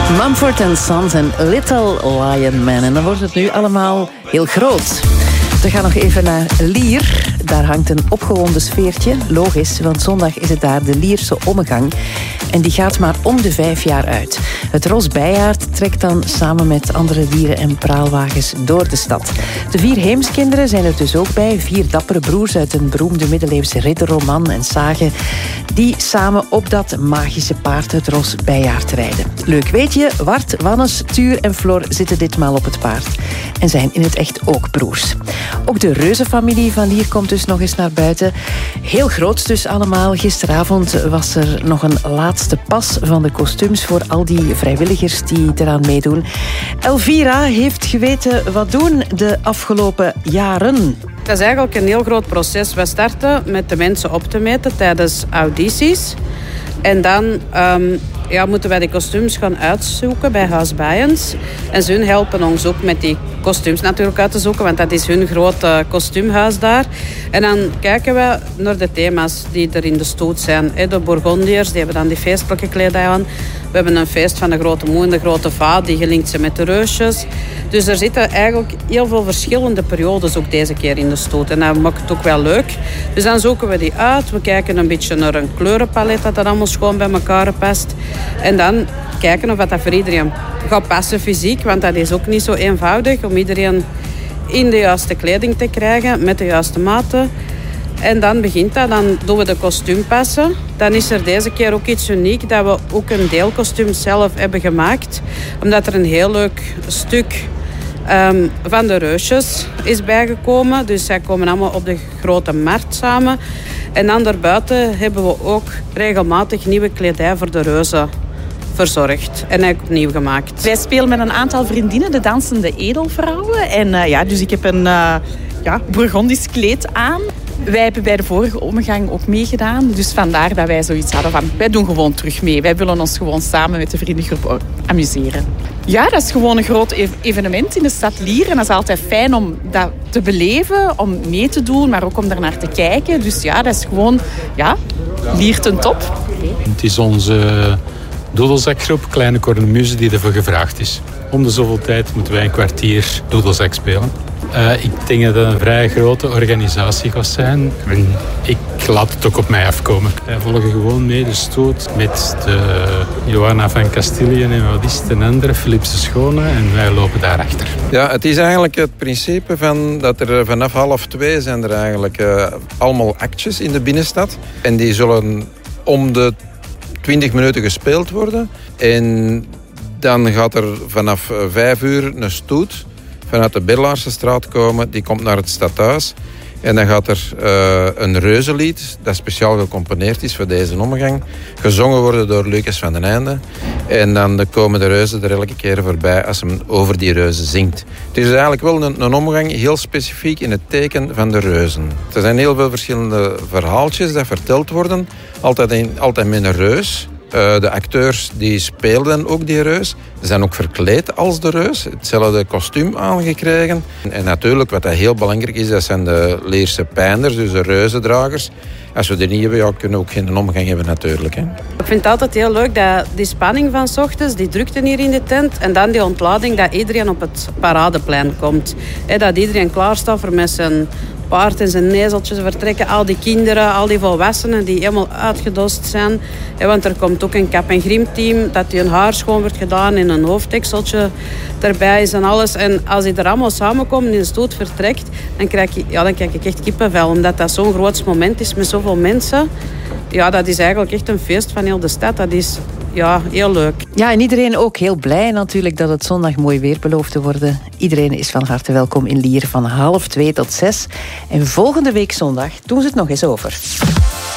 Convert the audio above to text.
Mumford & Sons en Little Lion Man. En dan wordt het nu allemaal heel groot. We gaan nog even naar Lier. Daar hangt een opgewonden sfeertje. Logisch, want zondag is het daar de Lierse ommegang. En die gaat maar om de 5 jaar uit. Het Ros Bijaard trekt dan samen met andere dieren en praalwagens door de stad. De 4 Heemskinderen zijn er dus ook bij. 4 dappere broers uit een beroemde middeleeuwse ridderroman en sage, die samen op dat magische paard het Ros Bijaard rijden. Leuk weet je, Wart, Wannes, Tuur en Floor zitten ditmaal op het paard. En zijn in het echt ook broers. Ook de reuzenfamilie van Lier komt dus nog eens naar buiten. Heel groot dus allemaal. Gisteravond was er nog een laatste pas van de kostuums voor al die vrijwilligers die eraan meedoen. Elvira heeft geweten wat doen de afgelopen jaren. Het is eigenlijk een heel groot proces. We starten met de mensen op te meten tijdens audities. En dan moeten wij de kostuums gaan uitzoeken bij Huis Bijens. En ze helpen ons ook met die kostuums natuurlijk uit te zoeken, want dat is hun grote kostuumhuis daar. En dan kijken we naar de thema's die er in de stoet zijn. De Bourgondiërs, die hebben dan die feestelijke kledij aan. We hebben een feest van de Grote Moe en de Grote Vaat, die gelinkt zijn met de reusjes. Dus er zitten eigenlijk heel veel verschillende periodes ook deze keer in de stoet. En dat maakt het ook wel leuk. Dus dan zoeken we die uit. We kijken een beetje naar een kleurenpalet dat allemaal schoon bij elkaar past. En dan kijken of dat voor iedereen gaat passen fysiek. Want dat is ook niet zo eenvoudig om iedereen in de juiste kleding te krijgen met de juiste maten. En dan begint dat. Dan doen we de kostuum passen. Dan is er deze keer ook iets uniek dat we ook een deelkostuum zelf hebben gemaakt. Omdat er een heel leuk stuk van de reusjes is bijgekomen. Dus zij komen allemaal op de grote markt samen. En dan daarbuiten hebben we ook regelmatig nieuwe kledij voor de reuzen verzorgd en eigenlijk opnieuw gemaakt. Wij spelen met een aantal vriendinnen de dansende edelvrouwen. En dus ik heb een Bourgondisch kleed aan. Wij hebben bij de vorige omgang ook meegedaan. Dus vandaar dat wij zoiets hadden van, wij doen gewoon terug mee. Wij willen ons gewoon samen met de vriendengroep amuseren. Ja, dat is gewoon een groot evenement in de stad Lier. En dat is altijd fijn om dat te beleven, om mee te doen, maar ook om daarnaar te kijken. Dus ja, dat is gewoon, Lier ten top. Het is onze doedelzakgroep, Kleine Cornemuse, die ervoor gevraagd is. Om de zoveel tijd moeten wij een kwartier doedelzak spelen. Ik denk dat het een vrij grote organisatie gaat zijn. En ik laat het ook op mij afkomen. Wij volgen gewoon mee de stoet met de Johanna van Castilië en wat is het, een andere, Philips de Schone. En wij lopen daarachter. Ja, het is eigenlijk het principe van dat er vanaf 1:30 zijn er eigenlijk allemaal actjes in de binnenstad. En die zullen om de 20 minuten gespeeld worden. En dan gaat er vanaf 5 uur een stoet vanuit de Berlaarsestraat komen. Die komt naar het stadhuis. En dan gaat er een reuzenlied, dat speciaal gecomponeerd is voor deze omgang, gezongen worden door Lucas van den Einde. En dan komen de reuzen er elke keer voorbij als hij over die reuzen zingt. Het is eigenlijk wel een omgang heel specifiek in het teken van de reuzen. Er zijn heel veel verschillende verhaaltjes die verteld worden. Altijd met een reus. De acteurs die spelen ook die reus. Ze zijn ook verkleed als de reus. Hetzelfde kostuum aangekregen. En natuurlijk, wat heel belangrijk is, dat zijn de Lierse pijnders, dus de reuzendragers. Als we die niet hebben, kunnen we ook geen omgang hebben natuurlijk. Hè. Ik vind het altijd heel leuk dat die spanning van 's ochtends, die drukte hier in de tent, en dan die ontlading dat iedereen op het paradeplein komt. Dat iedereen klaar staat voor met zijn paard en zijn nezeltjes vertrekken. Al die kinderen, al die volwassenen die helemaal uitgedost zijn. Want er komt ook een kap- en griemteam dat die hun haar schoon wordt gedaan en een hoofddekseltje erbij is en alles. En als die er allemaal samenkomen en de stoet vertrekt, dan krijg ik echt kippenvel. Omdat dat zo'n groot moment is met zoveel mensen. Ja, dat is eigenlijk echt een feest van heel de stad. Dat is heel leuk. Ja, en iedereen ook heel blij natuurlijk dat het zondag mooi weer belooft te worden. Iedereen is van harte welkom in Lier van 1:30 tot 6. En volgende week zondag doen ze het nog eens over.